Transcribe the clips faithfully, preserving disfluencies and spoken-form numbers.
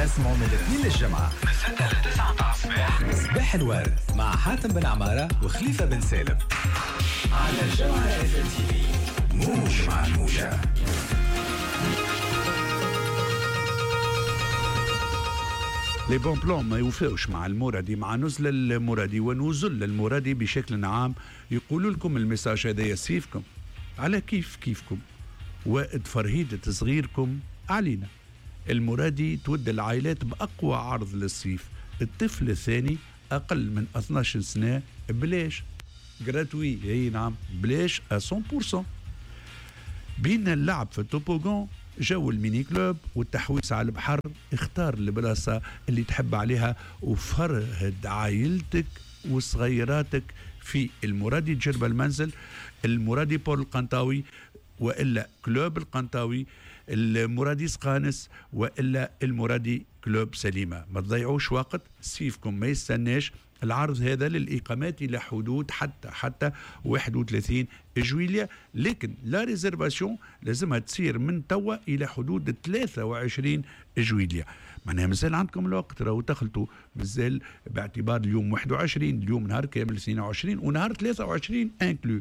اسمعوا من الاثنين للجمعة من ستة لتسعة مع صباح صباح الورد مع حاتم بن عمارة وخليفة بن سالم على الجمعة اف ام تي في. موج مع الموجة. لي بون بلون ما يوفقوش مع المرادي، مع نزل المرادي ونزل المرادي بشكل عام. يقولوا لكم المساج هذا يسيفكم على كيف كيفكم وقت فرهيدة صغيركم علينا. المرادي تود العائلات بأقوى عرض للصيف. الطفل الثاني أقل من اثناش سنة بلاش جراتوي، هي نعم بلاش مية بالمية. بين اللعب في التوبوغون، جو الميني كلوب والتحويس على البحر، اختار البلاصة اللي تحب عليها وفرهد عائلتك وصغيراتك في المرادي تجربة المنزل. المرادي بول القنطاوي وإلا كلوب القنطاوي، المرادي سقانس وإلا المرادي كلوب سليمة. ما تضيعوش وقت، سيفكم ما يستناش. العرض هذا للإقامات إلى حدود حتى حتى واحد وثلاثين جويلية، لكن لا ريزرفاسيون لازمها تصير من توا إلى حدود ثلاثة وعشرين جويلية. معناها مازال عندكم الوقت، راهو تخلطوا مازال باعتبار اليوم واحد وعشرين، اليوم نهار كامل اثنين وعشرين ونهار ثلاثة وعشرين انكلو.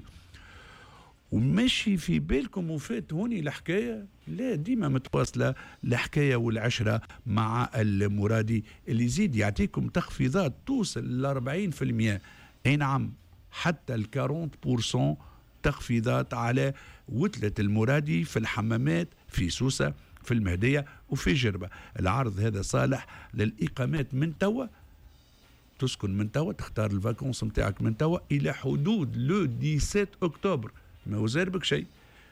وماشي في بالكم وفات هوني الحكاية؟ لا، ديما متواصلة الحكاية والعشرة مع المرادي اللي يزيد يعطيكم تخفيضات توصل ل أربعين بالمئة. اي نعم، حتى ال أربعين بالمئة تخفيضات على وتلة المرادي في الحمامات في سوسة في المهدية وفي جربة. العرض هذا صالح للإقامات من توا، تسكن من توا، تختار الفاكونس متاعك من توا إلى حدود لو سبعة عشر أكتوبر. ما وزار بك شيء.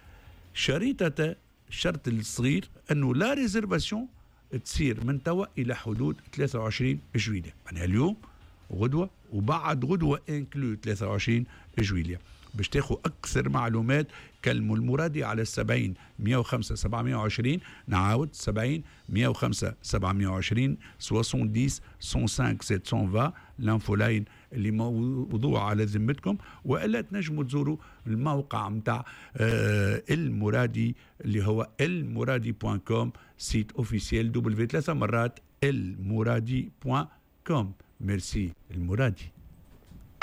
شريطة الشرط الصغير أنه لا ريزرفاسيون تصير من توا إلى حدود ثلاثة وعشرين جويلية، يعني اليوم غدوة وبعد غدوة انكلو ثلاثة وعشرين جويلية. باش تاخذ أكثر معلومات كلموا المرادي على السبعين مية وخمسة سبعمية وعشرين. نعاود سبعين مية وخمسة سبعمية وعشرين سبعين مية وخمسة سبعمية الانفو لاين اللي موضوع على ذمتكم. والا تنجموا تزوروا الموقع متاع آه المرادي اللي هو المرادي دوت كوم، سيت اوفيسيال دبليو ثلاثة مرات المرادي دوت كوم. ميرسي المرادي.